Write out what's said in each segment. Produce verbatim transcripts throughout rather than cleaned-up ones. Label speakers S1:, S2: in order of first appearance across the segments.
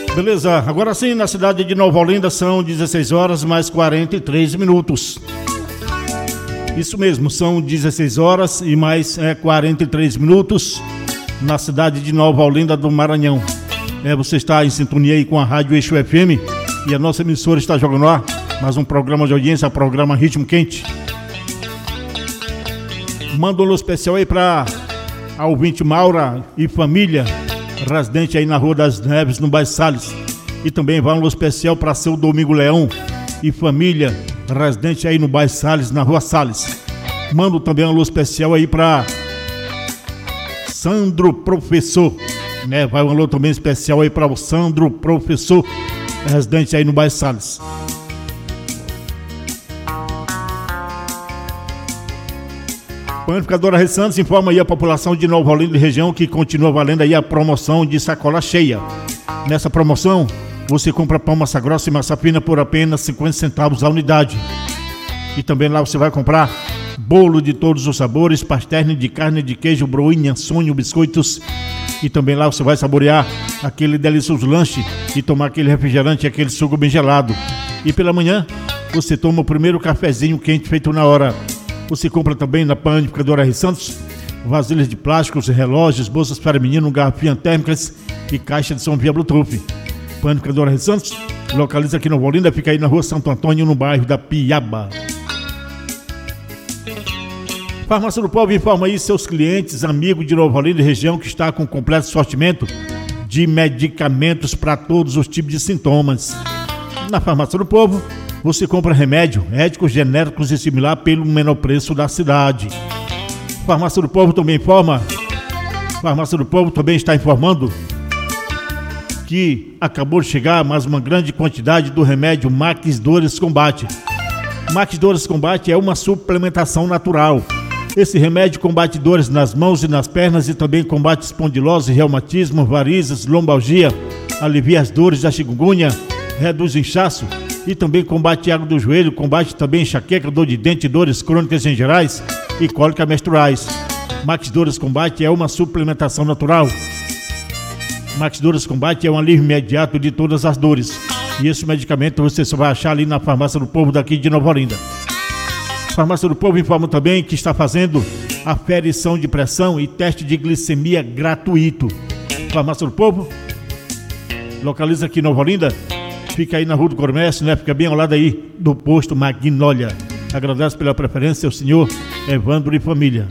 S1: Beleza, agora sim, na cidade de Nova Olinda são dezesseis horas mais quarenta e três minutos. Isso mesmo, são dezesseis horas e mais é, quarenta e três minutos na cidade de Nova Olinda do Maranhão. É, você está em sintonia aí com a Rádio Eixo F M e a nossa emissora está jogando lá mais um programa de audiência, programa Ritmo Quente. Manda um alô especial aí para a ouvinte Maura e família, residente aí na Rua das Neves, no bairro Salles. E também vai um alô especial para seu Domingo Leão e família, residente aí no bairro Salles, na Rua Salles. Mando também um alô especial aí para Sandro Professor, né? Vai um alô também especial aí para o Sandro Professor, residente aí no bairro Salles. Panificadora Rei Santos informa aí a população de Nova Olinda e região que continua valendo aí a promoção de sacola cheia. Nessa promoção, você compra pão massa grossa e massa fina por apenas cinquenta centavos a unidade. E também lá você vai comprar bolo de todos os sabores, pastéis de carne, de queijo, broinha, sonho, biscoitos. E também lá você vai saborear aquele delicioso lanche e tomar aquele refrigerante, aquele suco bem gelado. E pela manhã, você toma o primeiro cafezinho quente feito na hora. Você compra também na Panificadora Rei Santos vasilhas de plásticos, relógios, bolsas para menino, garrafinhas térmicas e caixa de som via Bluetooth. Panificadora Rei Santos localiza aqui em Nova Olinda, fica aí na Rua Santo Antônio, no bairro da Piaba. Farmácia do Povo informa aí seus clientes, amigos de Nova Olinda e região que está com completo sortimento de medicamentos para todos os tipos de sintomas. Na Farmácia do Povo você compra remédio, médicos genéricos e similar pelo menor preço da cidade. Farmácia do Povo também informa, Farmácia do Povo também está informando que acabou de chegar mais uma grande quantidade do remédio Max Dores Combate. Max Dores Combate é uma suplementação natural. Esse remédio combate dores nas mãos e nas pernas e também combate espondilose, reumatismo, varizes, lombalgia, alivia as dores da chikungunya, reduz o inchaço e também combate água do joelho, combate também enxaqueca, dor de dente, dores crônicas em gerais e cólicas menstruais. Max Dores Combate é uma suplementação natural. Max Dores Combate é um alívio imediato de todas as dores. E esse medicamento você só vai achar ali na Farmácia do Povo daqui de Nova Olinda. Farmácia do Povo informa também que está fazendo aferição de pressão e teste de glicemia gratuito. Farmácia do Povo localiza aqui em Nova Olinda. Fica aí na Rua do Comércio, né? Fica bem ao lado aí do posto Magnólia. Agradeço pela preferência ao senhor Evandro e família.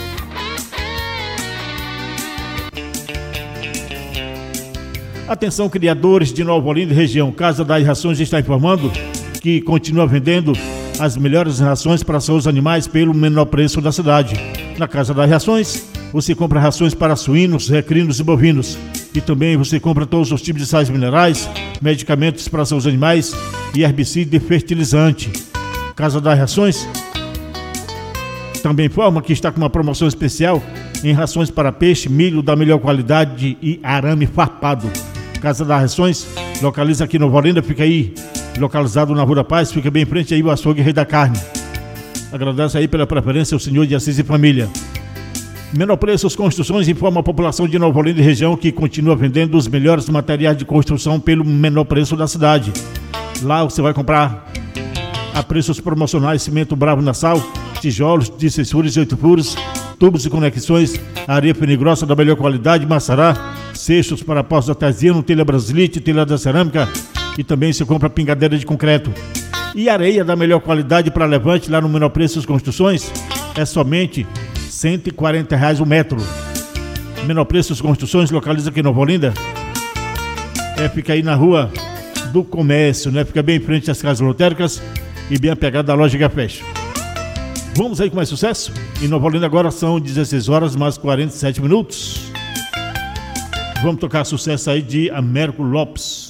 S1: Atenção, criadores de Nova Olinda e região. Casa das Rações está informando que continua vendendo as melhores rações para seus animais pelo menor preço da cidade. Na Casa das Rações, você compra rações para suínos, equinos e bovinos. E também você compra todos os tipos de sais minerais, medicamentos para seus animais e herbicida e fertilizante. Casa das Rações também informa que está com uma promoção especial em rações para peixe, milho da melhor qualidade e arame farpado. Casa das Rações localiza aqui em Nova Olinda, fica aí localizado na Rua da Paz, fica bem em frente aí o açougue Rei da Carne. Agradeço aí pela preferência ao senhor de Assis e família. Menor Preços Construções informa a população de Nova Olinda e região que continua vendendo os melhores materiais de construção pelo menor preço da cidade. Lá você vai comprar a preços promocionais cimento Bravo Nassau, tijolos de seis furos e oito furos, tubos e conexões, areia fina e grossa da melhor qualidade, maçará, cestos para postos artesianos, telha brasilite, telha da cerâmica e também se compra pingadeira de concreto. E areia da melhor qualidade para levante lá no Menor Preços Construções é somente cento e quarenta reais o metro. Menor Preços Construções localiza aqui em Nova Olinda. É, fica aí na Rua do Comércio, né? Fica bem em frente às casas lotéricas e bem apegado da loja Gafesh. Vamos aí com mais sucesso? Em Nova Olinda agora são dezesseis horas mais quarenta e sete minutos. Vamos tocar sucesso aí de Américo Lopes.